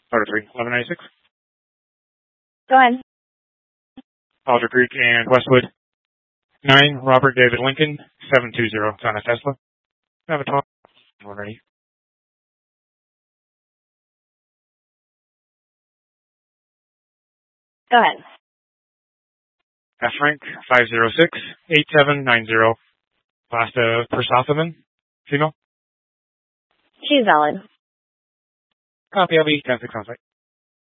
Order 3, 1196. Go ahead. Alder Creek and Westwood. 9, Robert David Lincoln, 720, it's on a Tesla. Have a talk. We're ready. Go ahead. F. Frank, 506-8790. Last Persophiman, female. She's valid. Copy, LV, 10-6 on site.